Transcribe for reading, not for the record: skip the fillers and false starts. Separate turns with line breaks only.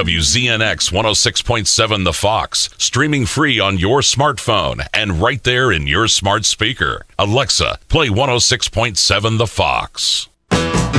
WZNX 106.7 The Fox, streaming free on your smartphone and right there in your smart speaker. Alexa, play 106.7 The Fox.